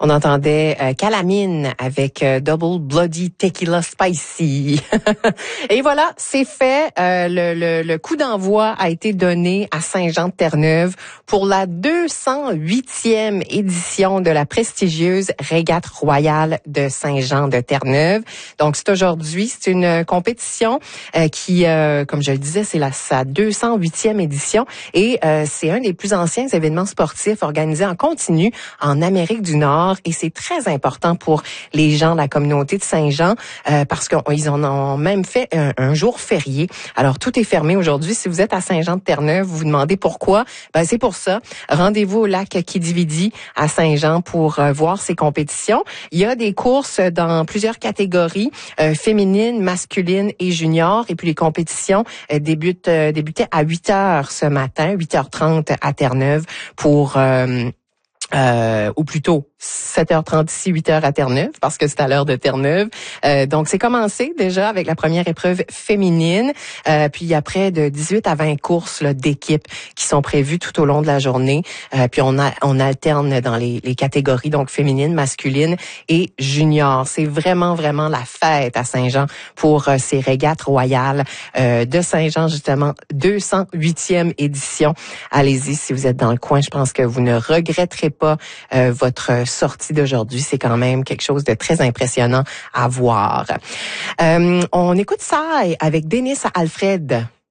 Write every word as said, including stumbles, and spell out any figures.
On entendait euh, Calamine avec euh, Double Bloody Tequila Spicy. Et voilà, c'est fait. Euh, le, le, le coup d'envoi a été donné à Saint-Jean-de-Terre-Neuve pour la deux cent huitième édition de la prestigieuse Régate royale de Saint-Jean-de-Terre-Neuve. Donc, c'est aujourd'hui. C'est une compétition euh, qui, euh, comme je le disais, c'est la, sa deux cent huitième édition et euh, c'est un des plus anciens événements sportifs organisés en continu en Amérique du Nord. Et c'est très important pour les gens de la communauté de Saint-Jean euh, parce qu'ils en ont même fait un, un jour férié. Alors, tout est fermé aujourd'hui. Si vous êtes à Saint-Jean-de-Terre-Neuve, vous vous demandez pourquoi. Ben, c'est pour ça. Rendez-vous au lac Kidividi à Saint-Jean pour euh, voir ces compétitions. Il y a des courses dans plusieurs catégories, euh, féminines, masculines et juniors. Et puis, les compétitions euh, débutent, euh, débutaient à huit heures ce matin, huit heures trente à Terre-Neuve pour... Euh, Euh, ou plutôt sept heures trente ici, huit heures à Terre-Neuve, parce que c'est à l'heure de Terre-Neuve. Euh, donc, c'est commencé déjà avec la première épreuve féminine. Euh, puis, il y a près de dix-huit à vingt courses là, d'équipes qui sont prévues tout au long de la journée. Euh, puis, on, a, on alterne dans les, les catégories, donc féminine, masculine et junior. C'est vraiment, vraiment la fête à Saint-Jean pour euh, ces régates royales euh, de Saint-Jean, justement, deux cent huitième édition. Allez-y, si vous êtes dans le coin, je pense que vous ne regretterez pas pas euh, votre sortie d'aujourd'hui. C'est quand même quelque chose de très impressionnant à voir. Euh, on écoute ça avec Denis Alfred.